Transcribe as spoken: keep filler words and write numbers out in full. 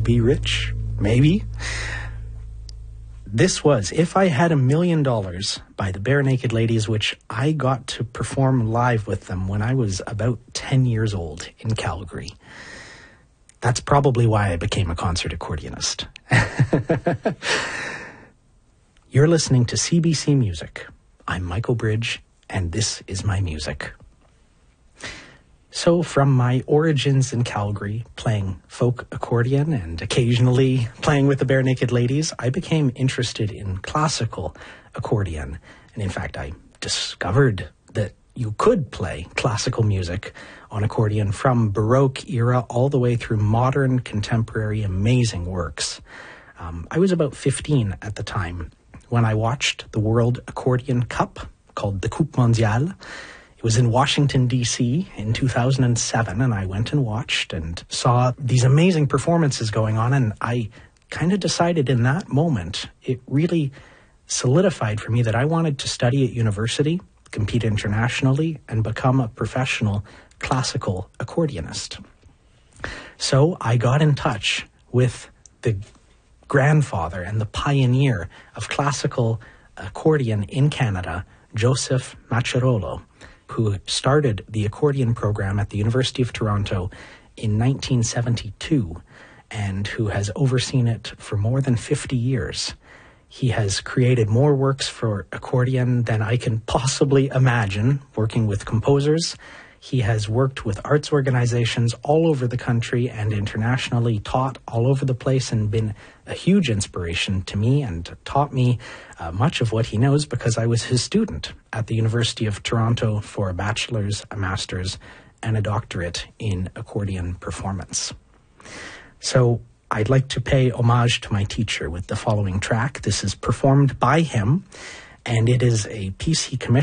be rich? Maybe. This was If I Had a Million Dollars by the Barenaked Ladies, which I got to perform live with them when I was about ten years old in Calgary. That's probably why I became a concert accordionist. You're listening to C B C Music. I'm Michael Bridge, and this is my music. So from my origins in Calgary, playing folk accordion and occasionally playing with the Barenaked Ladies, I became interested in classical accordion. And in fact, I discovered that you could play classical music on accordion from Baroque era all the way through modern, contemporary, amazing works. Um, I was about fifteen at the time when I watched the World Accordion Cup, called the Coupe Mondiale. It was in Washington, D C in two thousand seven, and I went and watched and saw these amazing performances going on, and I kind of decided in that moment, it really solidified for me that I wanted to study at university, compete internationally, and become a professional classical accordionist. So I got in touch with the grandfather and the pioneer of classical accordion in Canada, Joseph Maccherolo, who started the accordion program at the University of Toronto in nineteen seventy-two and who has overseen it for more than fifty years. He has created more works for accordion than I can possibly imagine, working with composers. He has worked with arts organizations all over the country and internationally, taught all over the place, and been a huge inspiration to me and taught me uh, much of what he knows because I was his student at the University of Toronto for a bachelor's, a master's, and a doctorate in accordion performance. So I'd like to pay homage to my teacher with the following track. This is performed by him, and it is a piece he commissioned